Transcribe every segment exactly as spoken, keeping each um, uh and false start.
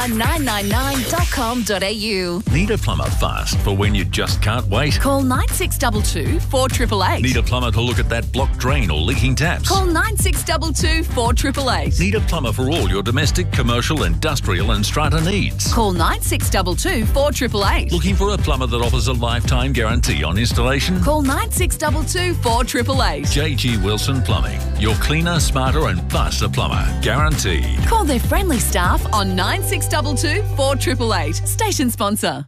nine nine nine dot com dot a u. Need a plumber fast for when you just can't wait? Call nine six two two, four eight eight eight. Need a plumber to look at that blocked drain or leaking taps? Call nine six two two, four eight eight eight. Need a plumber for all your domestic, commercial, industrial and strata needs? Call nine six two two, four eight eight eight. Looking for a plumber that offers a lifetime guarantee on installation? Call nine six two two, four eight eight eight. J G Wilson Plumbing. Your cleaner, smarter and faster plumber. Guaranteed. Call their friendly staff on nine six two two, four eight eight eight. Station sponsor.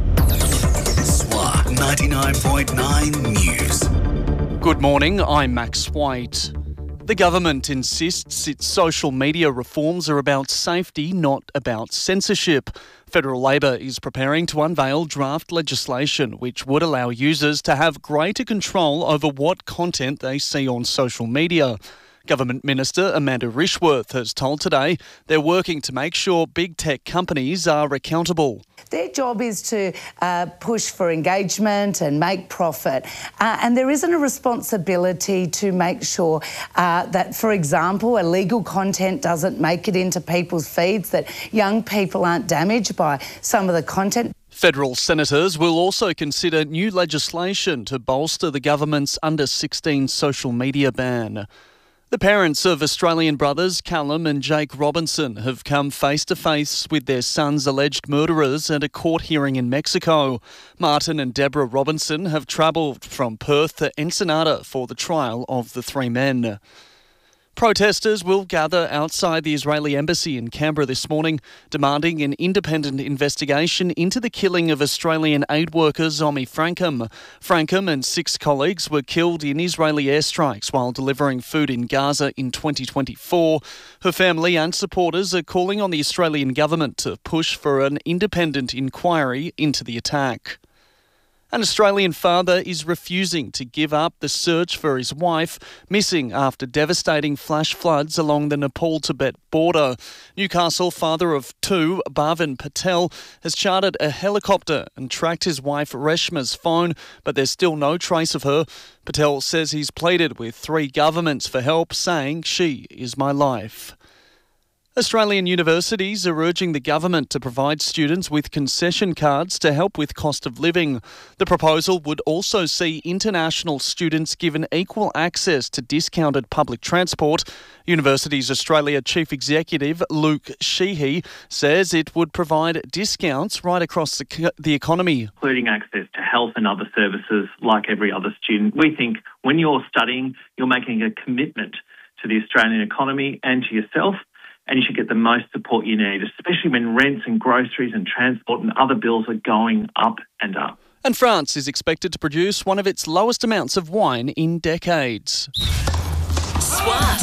S W A ninety-nine point nine News. Good morning, I'm Max White. The government insists its social media reforms are about safety, not about censorship. Federal Labor is preparing to unveil draft legislation which would allow users to have greater control over what content they see on social media. Government Minister Amanda Rishworth has told Today they're working to make sure big tech companies are accountable. Their job is to uh, push for engagement and make profit. Uh, and there isn't a responsibility to make sure uh, that, for example, illegal content doesn't make it into people's feeds, that young people aren't damaged by some of the content. Federal senators will also consider new legislation to bolster the government's under sixteen social media ban. The parents of Australian brothers Callum and Jake Robinson have come face to face with their son's alleged murderers at a court hearing in Mexico. Martin and Deborah Robinson have travelled from Perth to Ensenada for the trial of the three men. Protesters will gather outside the Israeli embassy in Canberra this morning, demanding an independent investigation into the killing of Australian aid worker Zomi Frankham. Frankham and six colleagues were killed in Israeli airstrikes while delivering food in Gaza in twenty twenty-four. Her family and supporters are calling on the Australian government to push for an independent inquiry into the attack. An Australian father is refusing to give up the search for his wife, missing after devastating flash floods along the Nepal-Tibet border. Newcastle father of two, Bhavin Patel, has chartered a helicopter and tracked his wife Reshma's phone, but there's still no trace of her. Patel says he's pleaded with three governments for help, saying, "She is my life." Australian universities are urging the government to provide students with concession cards to help with cost of living. The proposal would also see international students given equal access to discounted public transport. Universities Australia Chief Executive Luke Sheehy says it would provide discounts right across the, the economy. Including access to health and other services like every other student. We think when you're studying, you're making a commitment to the Australian economy and to yourself, and you should get the most support you need, especially when rents and groceries and transport and other bills are going up and up. And France is expected to produce one of its lowest amounts of wine in decades. S W A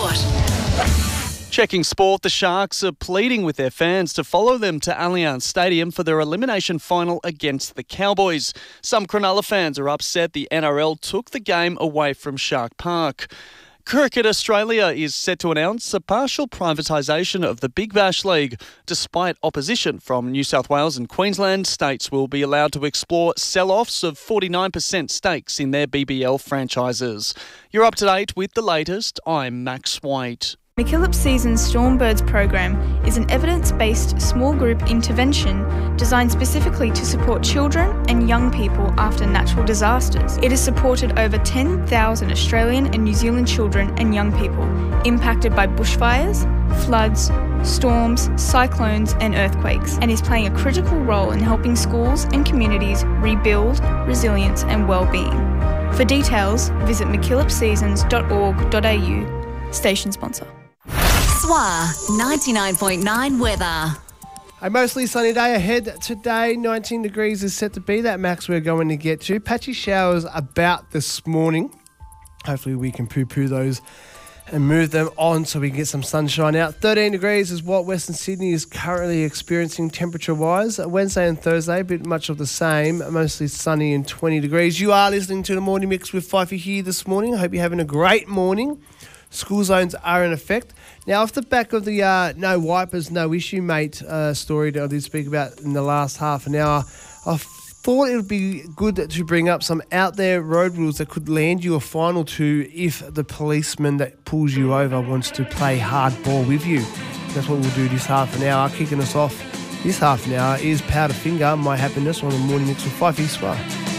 Sport. Checking sport, the Sharks are pleading with their fans to follow them to Allianz Stadium for their elimination final against the Cowboys. Some Cronulla fans are upset the N R L took the game away from Shark Park. Cricket Australia is set to announce a partial privatisation of the Big Bash League. Despite opposition from New South Wales and Queensland, states will be allowed to explore sell-offs of forty-nine percent stakes in their B B L franchises. You're up to date with the latest. I'm Max White. MacKillop Seasons Stormbirds program is an evidence-based small group intervention designed specifically to support children and young people after natural disasters. It has supported over ten thousand Australian and New Zealand children and young people impacted by bushfires, floods, storms, cyclones and earthquakes, and is playing a critical role in helping schools and communities rebuild resilience and well-being. For details, visit mackillop seasons dot org dot a u. Station sponsor. S W A ninety-nine point nine weather. A mostly sunny day ahead today. nineteen degrees is set to be that max we're going to get to. Patchy showers about this morning. Hopefully we can poo-poo those and move them on so we can get some sunshine out. thirteen degrees is what Western Sydney is currently experiencing temperature-wise. Wednesday and Thursday, a bit much of the same. Mostly sunny and twenty degrees. You are listening to the Morning Mix with Fifey here this morning. I hope you're having a great morning. School zones are in effect. Now, off the back of the uh, no wipers, no issue, mate uh, story that I did speak about in the last half an hour, I thought it would be good to bring up some out there road rules that could land you a fine or two if the policeman that pulls you over wants to play hardball with you. That's what we'll do this half an hour. Kicking us off this half an hour is Powderfinger, My Happiness on the Morning Mix with Fifey Swa.